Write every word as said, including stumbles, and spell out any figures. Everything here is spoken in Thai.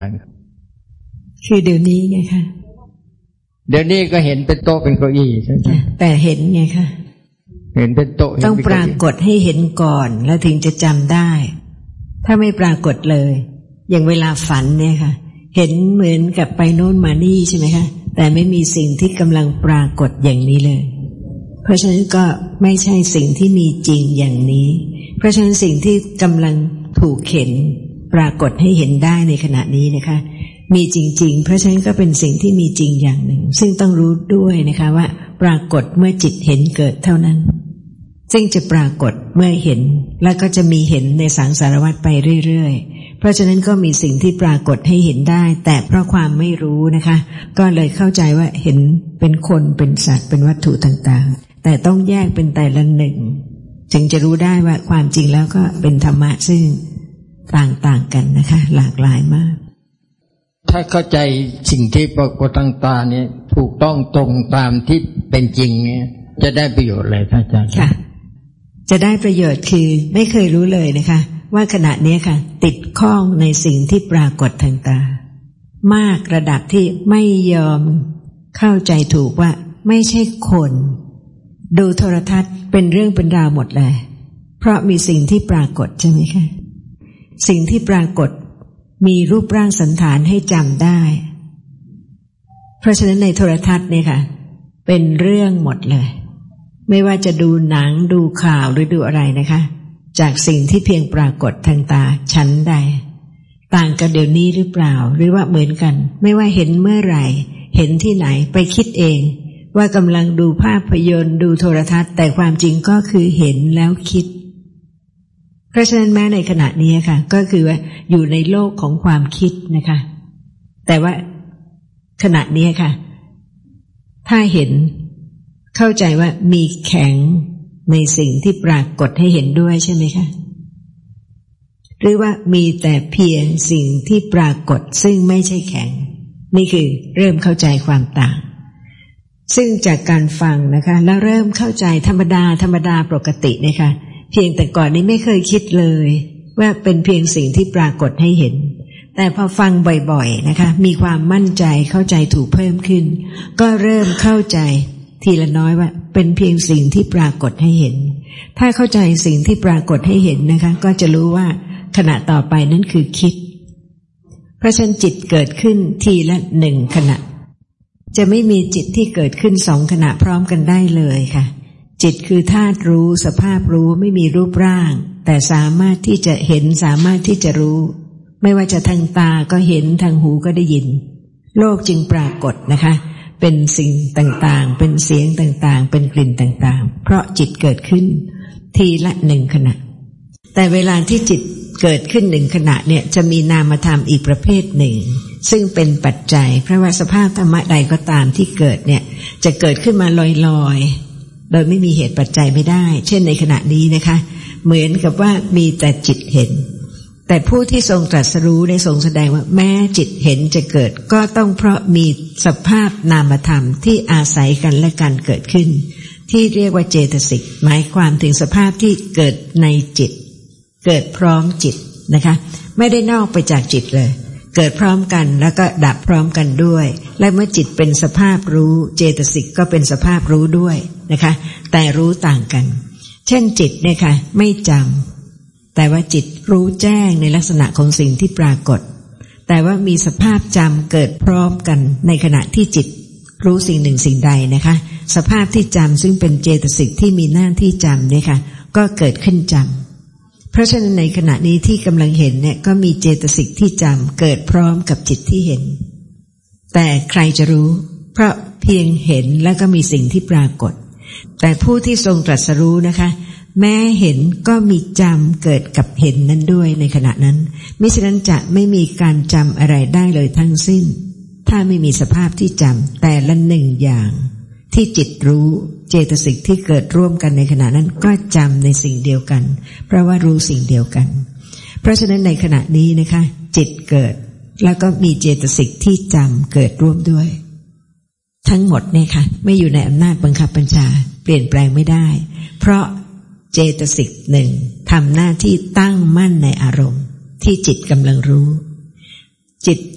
คือเดี๋ยวนี้ไงคะเดี๋ยวนี้ก็เห็นเป็นโต๊ะเป็นเก้าอี้ใช่ไหมแต่เห็นไงคะเห็นเป็นโต๊ะต้องปรากฏให้เห็นก่อนแล้วถึงจะจำได้ถ้าไม่ปรากฏเลยอย่างเวลาฝันเนี่ยค่ะเห็นเหมือนกับไปโน่นมานี่ใช่ไหมคะแต่ไม่มีสิ่งที่กำลังปรากฏอย่างนี้เลยเพราะฉะนั้นก็ไม่ใช่สิ่งที่มีจริงอย่างนี้เพราะฉะนั้นสิ่งที่กำลังถูกเข็นปรากฏให้เห็นได้ในขณะนี้นะคะมีจริงๆเพราะฉะนั้นก็เป็นสิ่งที่มีจริงอย่างหนึ่งซึ่งต้องรู้ด้วยนะคะว่าปรากฏเมื่อจิตเห็นเกิดเท่านั้นซึ่งจะปรากฏเมื่อเห็นแล้วก็จะมีเห็นในสังสารวัฏไปเรื่อยๆเพราะฉะนั้นก็มีสิ่งที่ปรากฏให้เห็นได้แต่เพราะความไม่รู้นะคะก็เลยเข้าใจว่าเห็นเป็นคนเป็นสัตว์เป็นวัตถุต่างๆแต่ต้องแยกเป็นแต่ละหนึ่งจึงจะรู้ได้ว่าความจริงแล้วก็เป็นธรรมะซึ่งต่างๆกันนะคะหลากหลายมากถ้าเข้าใจสิ่งที่ปรากฏต่างๆนี้ถูกต้องตรงตามที่เป็นจริงเนี่ยจะได้ประโยชน์เลยท่านอาจารย์ค่ะจะได้ประโยชน์คือไม่เคยรู้เลยนะคะว่าขณะนี้ค่ะติดข้องในสิ่งที่ปรากฏทางตามากระดับที่ไม่ยอมเข้าใจถูกว่าไม่ใช่คนดูโทรทัศน์เป็นเรื่องเป็นราวหมดเลยเพราะมีสิ่งที่ปรากฏใช่ไหมคะสิ่งที่ปรากฏมีรูปร่างสันฐานให้จำได้เพราะฉะนั้นในโทรทัศน์เนี่ยค่ะเป็นเรื่องหมดเลยไม่ว่าจะดูหนังดูข่าวหรือดูอะไรนะคะจากสิ่งที่เพียงปรากฏทางตาชั้นใดต่างกันเดี๋ยวนี้หรือเปล่าหรือว่าเหมือนกันไม่ว่าเห็นเมื่อไหร่เห็นที่ไหนไปคิดเองว่ากำลังดูภาพยนตร์ดูโทรทัศน์แต่ความจริงก็คือเห็นแล้วคิดเพราะฉะนั้นแม้ในขณะนี้ค่ะก็คือว่าอยู่ในโลกของความคิดนะคะแต่ว่าขณะนี้ค่ะถ้าเห็นเข้าใจว่ามีแข็งในสิ่งที่ปรากฏให้เห็นด้วยใช่ไหมคะหรือว่ามีแต่เพียงสิ่งที่ปรากฏซึ่งไม่ใช่แข็งนี่คือเริ่มเข้าใจความต่างซึ่งจากการฟังนะคะแล้วเริ่มเข้าใจธรรมดาธรรมดาปกตินะคะเพียงแต่ก่อนนี้ไม่เคยคิดเลยว่าเป็นเพียงสิ่งที่ปรากฏให้เห็นแต่พอฟังบ่อยๆนะคะมีความมั่นใจเข้าใจถูกเพิ่มขึ้นก็เริ่มเข้าใจทีละน้อยว่าเป็นเพียงสิ่งที่ปรากฏให้เห็นถ้าเข้าใจสิ่งที่ปรากฏให้เห็นนะคะก็จะรู้ว่าขณะต่อไปนั้นคือคิดเพราะฉะนั้นจิตเกิดขึ้นทีละหนึ่งขณะจะไม่มีจิตที่เกิดขึ้นสองขณะพร้อมกันได้เลยค่ะจิตคือธาตุรู้สภาพรู้ไม่มีรูปร่างแต่สามารถที่จะเห็นสามารถที่จะรู้ไม่ว่าจะทางตาก็เห็นทางหูก็ได้ยินโลกจึงปรากฏนะคะเป็นสิ่งต่างๆเป็นเสียงต่างๆเป็นกลิ่นต่างๆเพราะจิตเกิดขึ้นทีละหนึ่งขณะแต่เวลาที่จิตเกิดขึ้นหนึ่งขณะเนี่ยจะมีนามธรรมอีกประเภทหนึ่งซึ่งเป็นปัจจัยเพราะว่าสภาพธรรมะใดก็ตามที่เกิดเนี่ยจะเกิดขึ้นมาลอยๆโดยไม่มีเหตุปัจจัยไม่ได้เช่นในขณะนี้นะคะเหมือนกับว่ามีแต่จิตเห็นแต่ผู้ที่ทรงตรัสรู้ได้ทรงแสดงว่าแม้จิตเห็นจะเกิดก็ต้องเพราะมีสภาพนามธรรมที่อาศัยกันและกันเกิดขึ้นที่เรียกว่าเจตสิกหมายความถึงสภาพที่เกิดในจิตเกิดพร้อมจิตนะคะไม่ได้นอกไปจากจิตเลยเกิดพร้อมกันแล้วก็ดับพร้อมกันด้วยและเมื่อจิตเป็นสภาพรู้เจตสิกก็เป็นสภาพรู้ด้วยนะคะแต่รู้ต่างกันเช่นจิตเนี่ยค่ะไม่จำแต่ว่าจิตรู้แจ้งในลักษณะของสิ่งที่ปรากฏแต่ว่ามีสภาพจำเกิดพร้อมกันในขณะที่จิตรู้สิ่งหนึ่งสิ่งใดนะคะสภาพที่จำซึ่งเป็นเจตสิกที่มีหน้าที่จำเนี่ยค่ะก็เกิดขึ้นจำเพราะฉะนั้นในขณะนี้ที่กำลังเห็นเนี่ยก็มีเจตสิกที่จำเกิดพร้อมกับจิตที่เห็นแต่ใครจะรู้เพราะเพียงเห็นแล้วก็มีสิ่งที่ปรากฏแต่ผู้ที่ทรงตรัสรู้นะคะแม้เห็นก็มีจำเกิดกับเห็นนั้นด้วยในขณะนั้นมิฉะนั้นจะไม่มีการจำอะไรได้เลยทั้งสิ้นถ้าไม่มีสภาพที่จำแต่ละหนึ่งอย่างที่จิตรู้เจตสิกที่เกิดร่วมกันในขณะนั้นก็จำในสิ่งเดียวกันเพราะว่ารู้สิ่งเดียวกันเพราะฉะนั้นในขณะนี้นะคะจิตเกิดแล้วก็มีเจตสิกที่จำเกิดร่วมด้วยทั้งหมดเนี่ยค่ะไม่อยู่ในอำนาจบังคับบัญชาเปลี่ยนแปลงไม่ได้เพราะเจตสิกหนึ่งทำหน้าที่ตั้งมั่นในอารมณ์ที่จิตกำลังรู้จิต